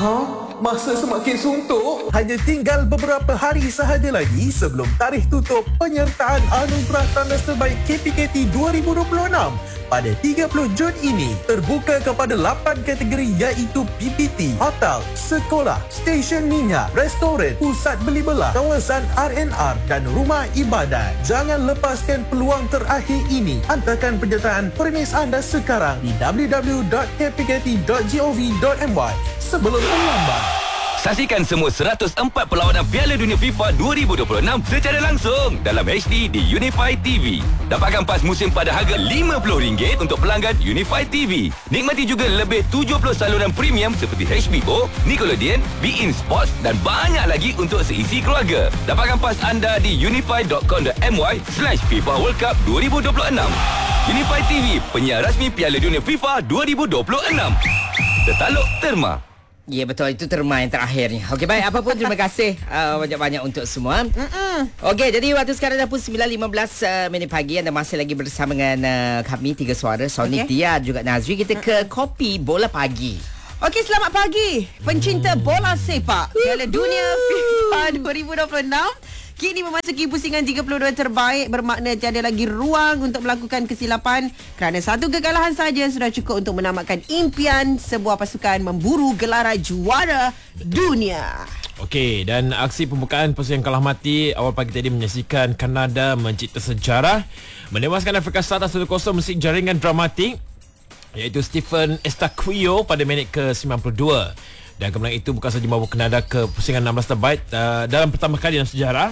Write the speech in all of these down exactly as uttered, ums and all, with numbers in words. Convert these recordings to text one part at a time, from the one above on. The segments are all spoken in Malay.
Hah? Masa semakin suntuk? Hanya tinggal beberapa hari sahaja lagi sebelum tarikh tutup penyertaan Anugerah Tandas Terbaik K P K T dua ribu dua puluh enam pada tiga puluh Jun ini. Terbuka kepada lapan kategori iaitu P P T, hotel, sekolah, stesen minyak, restoran, pusat beli belah, kawasan R and R dan rumah ibadat. Jangan lepaskan peluang terakhir ini. Hantarkan penyertaan permis anda sekarang di w w w dot k p k t dot gov dot m y sebelum terlambat. Saksikan semua seratus empat perlawanan Piala Dunia FIFA dua ribu dua puluh enam secara langsung dalam H D di Unify T V. Dapatkan pas musim pada harga lima puluh ringgit untuk pelanggan Unify T V. Nikmati juga lebih tujuh puluh saluran premium seperti H B O, Nickelodeon, beIN Sports dan banyak lagi untuk seisi keluarga. Dapatkan pas anda di unify dot com dot m y slash FIFA World Cup dua ribu dua puluh enam. Unify T V, penyiar rasmi Piala Dunia FIFA dua ribu dua puluh enam. Tertaluk Terma. Ya, betul, itu terma yang terakhirnya. Okey, baik, apa pun terima kasih uh, banyak-banyak untuk semua. Okey, jadi waktu sekarang dah pun sembilan lima belas uh, minit pagi. Anda masih lagi bersama dengan uh, kami Tiga Suara, Sonic, okay. Dia juga Nazri. Kita ke Kopi Bola Pagi. Okey, selamat pagi pencinta bola sepak. Piala Dunia FIFA dua ribu dua puluh enam kini memasuki pusingan tiga puluh dua terbaik, bermakna tiada lagi ruang untuk melakukan kesilapan kerana satu kekalahan saja sudah cukup untuk menamatkan impian sebuah pasukan memburu gelaran juara dunia. Okey, dan aksi pembukaan pusingan kalah mati awal pagi tadi menyaksikan Kanada mencipta sejarah menewaskan Afrika Selatan satu kosong melalui jaringan dramatik iaitu Stephen Estaquio pada minit ke sembilan puluh dua. Dan kemenangan itu bukan sahaja membawa Kanada ke pusingan enam belas terbaik uh, dalam pertama kali dalam sejarah,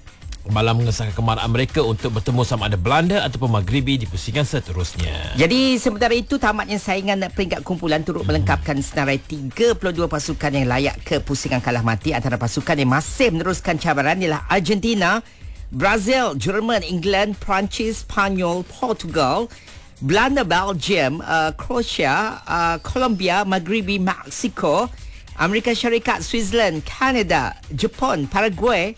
malah mengesahkan kemarahan mereka untuk bertemu sama ada Belanda ataupun Maghribi di pusingan seterusnya. Jadi sementara itu tamatnya saingan peringkat kumpulan turut melengkapkan senarai tiga puluh dua pasukan yang layak ke pusingan kalah mati. Antara pasukan yang masih meneruskan cabaran ialah Argentina, Brazil, Jerman, England, Perancis, Spanyol, Portugal, Belanda, Belgium, uh, Croatia, uh, Colombia, Maghribi, Mexico, Amerika Syarikat, Switzerland, Kanada, Jepun, Paraguay,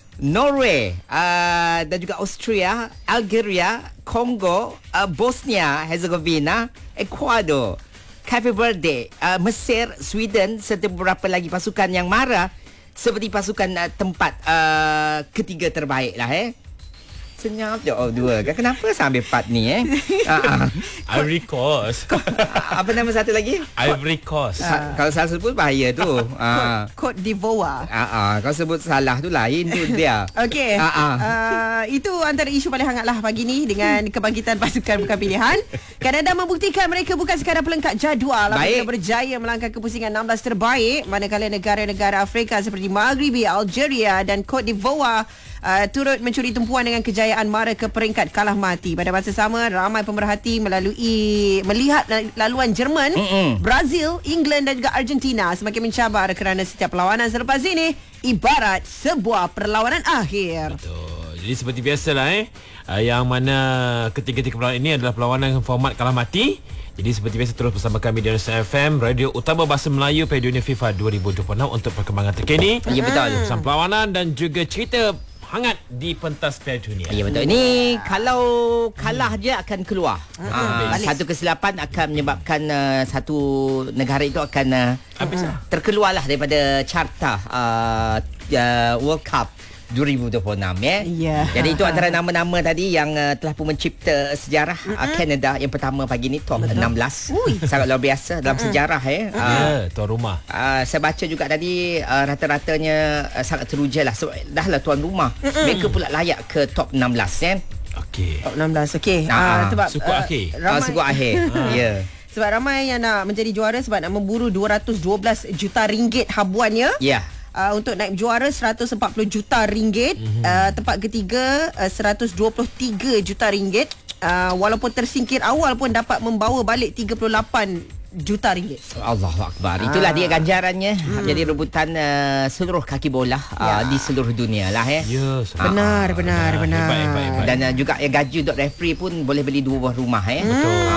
Norway uh, dan juga Austria, Algeria, Kongo, uh, Bosnia Herzegovina, Ecuador, Cape Verde, uh, Mesir, Sweden serta beberapa lagi pasukan yang mara seperti pasukan uh, tempat uh, ketiga terbaik lah eh. Senyap je oh dua kan. Kenapa sambil part ni eh? uh-uh. Ivory Coast. Apa nama satu lagi? Ivory Coast. Sa- kalau salah sebut bahaya tu. uh. Côte d'Ivoire. Uh-uh. Kalau sebut salah tu lain tu dia. Okey. uh-uh. uh, Itu antara isu paling hangat lah pagi ni dengan kebangkitan pasukan bukan pilihan. Kanada membuktikan mereka bukan sekadar pelengkap jadual, mereka berjaya melangkah ke pusingan enam belas terbaik, manakala negara-negara Afrika seperti Maghribi, Algeria dan Côte d'Ivoire Uh, turut mencuri tumpuan dengan kejayaan mara ke peringkat kalah mati. Pada masa sama, ramai pemerhati melalui melihat laluan Jerman, Mm-mm. Brazil, England dan juga Argentina semakin mencabar kerana setiap perlawanan selepas ini ibarat sebuah perlawanan akhir. Betul. Jadi seperti biasalah eh uh, yang mana ketiga-tiga perlawanan ini adalah perlawanan format kalah mati. Jadi seperti biasa terus bersama kami di Nurul F M, Radio Utama Bahasa Melayu Piala Dunia FIFA dua ribu dua puluh enam untuk perkembangan terkini. Ya betul. Bersama perlawanan dan juga cerita hangat di pentas Piala Dunia. Ya betul. Ini kalau kalah je akan keluar. Hmm. Ha, satu kesilapan akan menyebabkan uh, satu negara itu akan uh, terkeluarlah daripada carta uh, uh, World Cup dua ribu dua puluh enam ya. Yeah. Jadi itu antara nama-nama tadi yang uh, telah pun mencipta sejarah uh, Kanada yang pertama pagi ni top Betul. enam belas. Ui. Sangat luar biasa dalam uh-huh. sejarah ya. Uh, yeah, tuan rumah. Uh, saya baca juga tadi uh, rata-ratanya uh, sangat teruja lah sebab dah lah tuan rumah. Uh-huh. Mereka pula layak ke top enam belas ya. Okey. Top enam belas. Okey. Nah, uh, sebab suku uh, akhir. Uh, suku akhir. Ya. Yeah. Sebab ramai yang nak menjadi juara sebab nak memburu dua ratus dua belas juta ringgit habuannya. Ya. Yeah. Uh, untuk naib juara seratus empat puluh juta ringgit, mm-hmm. uh, tempat ketiga uh, seratus dua puluh tiga juta ringgit. Uh, walaupun tersingkir awal pun dapat membawa balik tiga puluh lapan juta ringgit. Allahu Akbar. Itulah ah. dia ganjarannya. Hmm. Jadi rebutan uh, seluruh kaki bola uh, ya. di seluruh dunia lah ya. Ya, benar, ah. benar, ya, benar. Hebat, hebat, hebat. Dan uh, juga ya, gaji untuk referee pun boleh beli dua buah rumah ya. Betul. Hmm.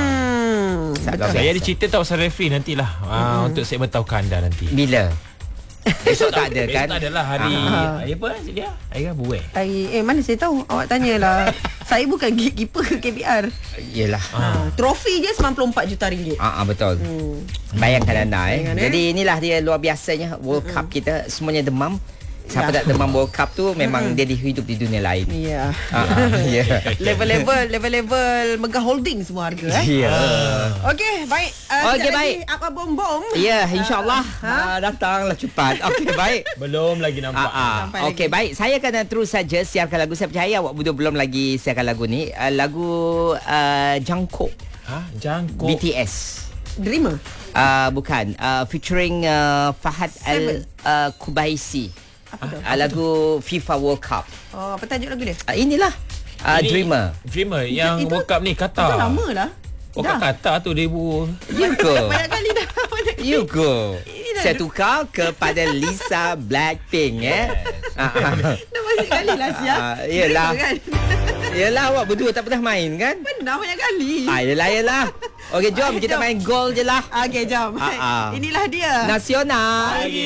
Ah. Betul. Saya ada cerita tahu pasal referee nantilah hmm. uh, untuk segmen tahukah anda nanti. Bila? Besok tak ada kan? Besok tak adalah hari. Hari apa dia? Hari Rabu eh? Hari, eh mana saya tahu? Awak tanyalah. Saya Saya bukan gatekeeper ke K P R. Yelah. Ha, trofi je sembilan puluh empat juta ringgit. Ah, ah betul. Hmm. Bayangkan anda eh. Bayangkan, eh. Jadi inilah dia luar biasanya World Cup kita semuanya demam. Siapa Ya. tak demam World Cup tu memang dia hidup di dunia lain. Ya. Ah, ah, ya. Level-level level-level Mega Holding semua harga eh. Ya. Okey, baik. Uh, Okey, baik. Apa bom-bom? Ya, insya-Allah Ha? uh, datanglah cepat. Okey, baik. Belum lagi nampak. Ah, ah. Sampai Okey, baik. Saya akan terus saja siarkan lagu. Saya percaya awak berdua belum lagi siarkan lagu ni. Uh, lagu uh, Jungkook Ha, jangkuk. B T S. Dreamer. Uh, bukan uh, featuring uh, Fahad Al uh, Kubaisi. Apa tu? Uh, lagu FIFA World Cup. Oh, apa tajuk lagu dia? Uh, inilah uh, Ini Dreamer. Dreamer yang Itu- World Cup ni Itu Qatar. lama lah. Oh, kat Qatar tu dia bu. You go. Banyak kali dah. Banyak kali. You go. Ini dah- Saya tukar kepada Lisa Blackpink eh. Ah, ah. Dah banyak kali lah siap. Ah, yelah. Dreamer kan? Yelah awak berdua tak pernah main kan? Pernah banyak kali. Ah, yelah yelah. Okey jom kita Jom. main gol je lah. Okey, jom. Ah, ah. Inilah dia. Nasional.